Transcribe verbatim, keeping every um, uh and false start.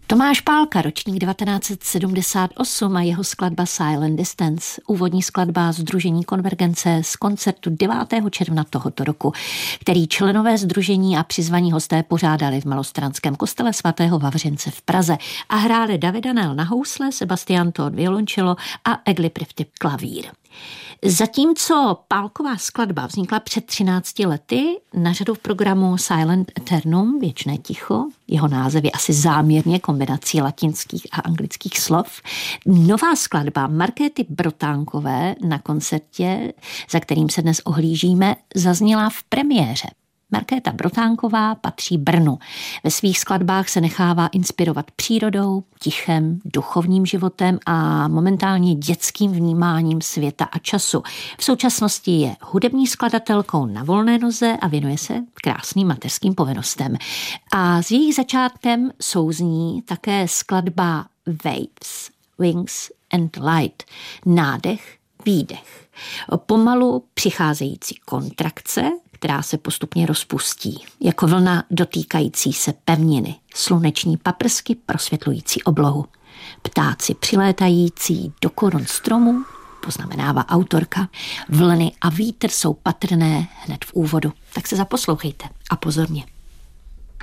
Tomáš Pálka, ročník devatenáct set sedmdesát osm a jeho skladba Silent Distance, úvodní skladba Sdružení Konvergence z koncertu devátého června tohoto roku, který členové sdružení a přizvaní hosté pořádali v Malostranském kostele svatého Vavřince v Praze a hráli David Danel na housle, Sebastian Todt violončelo a Egli Prifty klavír. Zatímco Pálková skladba vznikla před třinácti lety, na řadu v programu Silent Eternum, věčné ticho, jeho název je asi záměrně kombinací latinských a anglických slov. Nová skladba Markéty Brotánkové na koncertě, za kterým se dnes ohlížíme, zazněla v premiéře. Markéta Brotánková patří Brnu. Ve svých skladbách se nechává inspirovat přírodou, tichem, duchovním životem a momentálně dětským vnímáním světa a času. V současnosti je hudební skladatelkou na volné noze a věnuje se krásným mateřským povinnostem. A s jejich začátkem souzní také skladba Waves, Wings and Light, nádech, výdech. Pomalu přicházející kontrakce, která se postupně rozpustí, jako vlna dotýkající se pevniny, sluneční paprsky prosvětlující oblohu, ptáci přilétající do korun stromů, poznamenává autorka, vlny a vítr jsou patrné hned v úvodu. Tak se zaposlouchejte a pozorně.